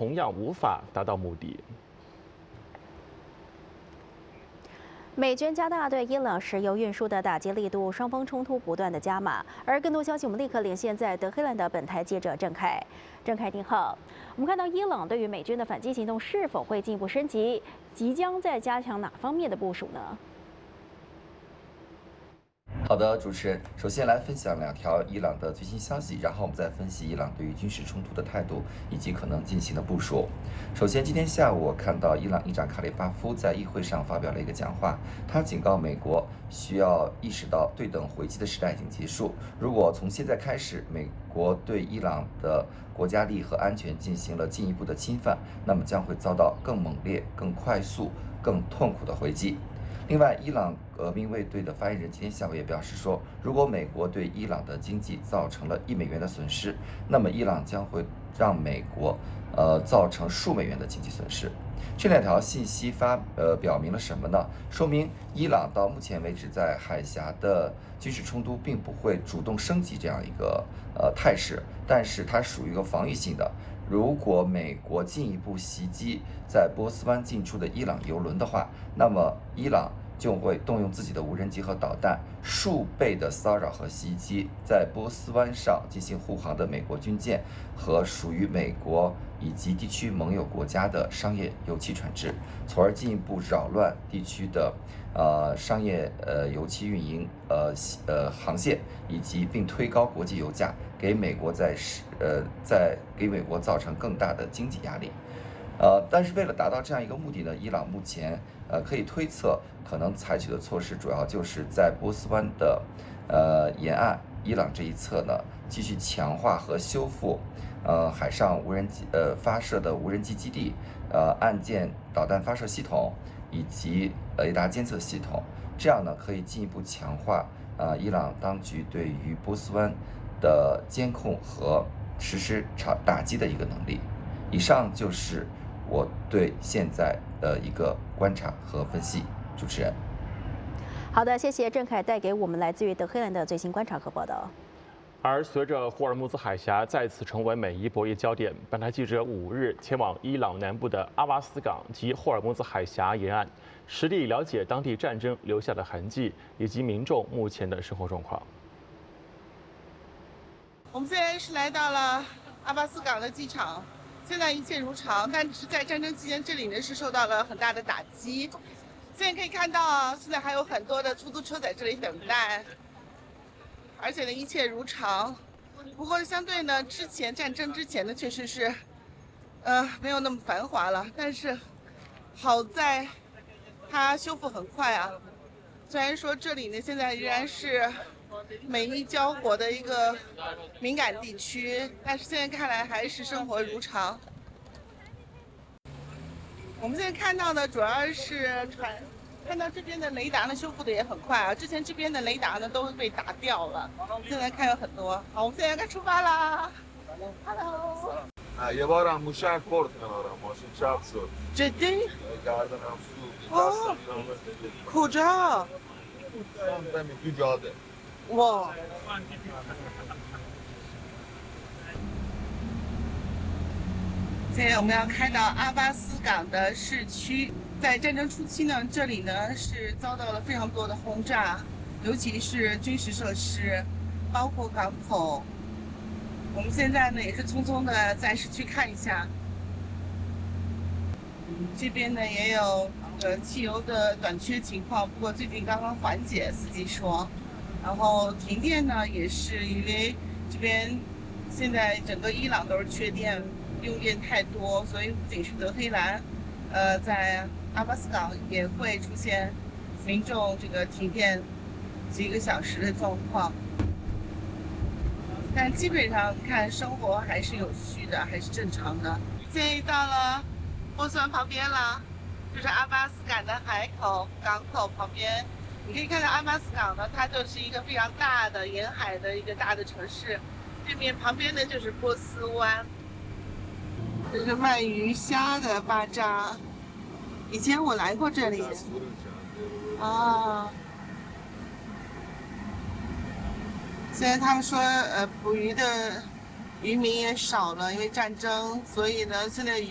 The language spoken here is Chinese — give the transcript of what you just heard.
同样无法达到目的。 美军加大对伊朗石油运输的打击力度，双方冲突不断的加码。而更多消息，我们立刻连线在德黑兰的本台记者郑凯。郑凯，您好。我们看到伊朗对于美军的反击行动是否会进一步升级？即将在加强哪方面的部署呢？ 好的，主持人，首先来分享2条伊朗的最新消息，然后我们再分析伊朗对于军事冲突的态度以及可能进行的部署。首先，今天下午我看到伊朗议长卡里巴夫在议会上发表了一个讲话，他警告美国需要意识到对等回击的时代已经结束，如果从现在开始美国对伊朗的国家利益和安全进行了进一步的侵犯，那么将会遭到更猛烈、更快速、更痛苦的回击。另外，伊朗革命卫队的发言人今天下午也表示说，如果美国对伊朗的经济造成了1美元的损失，那么伊朗将会让美国造成数美元的经济损失。这2条信息表明了什么呢？说明伊朗到目前为止在海峡的军事冲突并不会主动升级这样一个态势，但是它属于一个防御性的。如果美国进一步袭击在波斯湾进出的伊朗油轮的话，那么伊朗就会动用自己的无人机和导弹，数倍的骚扰和袭击在波斯湾上进行护航的美国军舰和属于美国以及地区盟友国家的商业油气船只，从而进一步扰乱地区的商业油气运营航线，以及并推高国际油价，给美国给美国造成更大的经济压力。但是为了达到这样一个目的呢，伊朗目前可以推测可能采取的措施主要就是在波斯湾的沿岸伊朗这一侧呢继续强化和修复海上无人机发射的无人机基地、岸舰导弹发射系统以及雷达监测系统，这样呢可以进一步强化伊朗当局对于波斯湾的监控和实施打击的一个能力。以上就是我对现在的一个观察和分析，主持人。 好的，谢谢郑凯带给我们来自于德黑兰的最新观察和报道。 而随着霍尔木兹海峡再次成为美伊博弈焦点，本台记者5日前往伊朗南部的阿巴斯港及霍尔木兹海峡沿岸，实地了解当地战争留下的痕迹以及民众目前的生活状况。 我们现在是来到了阿巴斯港的机场。现在一切如常，但是在战争期间，这里呢是受到了很大的打击。现在可以看到，现在还有很多的出租车在这里等待，而且呢一切如常。不过相对呢，战争之前呢确实是，没有那么繁华了。但是好在它修复很快啊。虽然说这里呢现在仍然是美伊交火的一个敏感地区，但是现在看来还是生活如常。我们现在看到的主要是看到这边的雷达呢修复的也很快啊，之前这边的雷达呢都被打掉了，现在看有很多。好，我们现在该出发啦。Hello。 یه بارم موشک خورد کنارم ماشین چپ شد جدی؟ گردنم سوخت آه. کجا؟ زمین تو جاده 哇！现在我们要开到阿巴斯港的市区。在战争初期呢，这里呢是遭到了非常多的轰炸，尤其是军事设施，包括港口。我们现在呢也是匆匆的在市区看一下。这边呢也有汽油的短缺情况，不过最近刚刚缓解，司机说。然后停电呢，也是因为这边现在整个伊朗都是缺电，用电太多，所以不仅是德黑兰，在阿巴斯港也会出现民众这个停电几个小时的状况。但基本上看生活还是有序的，还是正常的。现在到了波斯湾旁边了，就是阿巴斯港的港口旁边。你可以看到阿巴斯港呢，它就是一个非常大的沿海的一个大的城市。这边旁边呢就是波斯湾，这是卖鱼虾的巴扎。以前我来过这里。啊。现在他们说，捕鱼的渔民也少了，因为战争，所以呢，现在